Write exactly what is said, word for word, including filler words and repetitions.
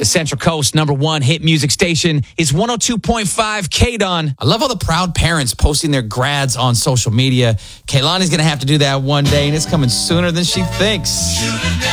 The Central Coast number one hit music station is one oh two point five K-Don. I love all the proud parents posting their grads on social media. Kaylani's going to have to do that one day, and it's coming sooner than she thinks.